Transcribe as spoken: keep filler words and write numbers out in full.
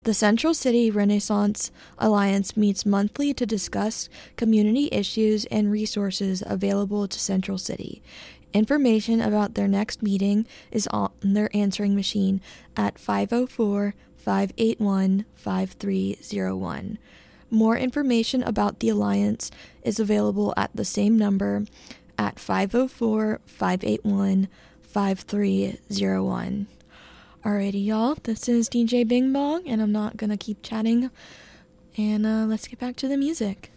The Central City Renaissance Alliance meets monthly to discuss community issues and resources available to Central City. Information about their next meeting is on their answering machine at five oh four, five eight one, five three oh one. More information about the Alliance is available at the same number at five oh four, five eight one, five three oh one. Alrighty, y'all, this is D J Bing Bong, and I'm not gonna keep chatting, and uh, let's get back to the music.